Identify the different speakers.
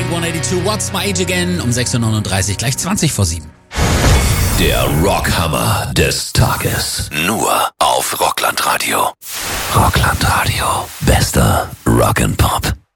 Speaker 1: 182, What's My Age Again? Um 6.39 Uhr, gleich 20 vor 7.
Speaker 2: Der Rockhammer des Tages. Nur auf Rockland Radio. Rockland Radio. Bester Rock'n'Pop.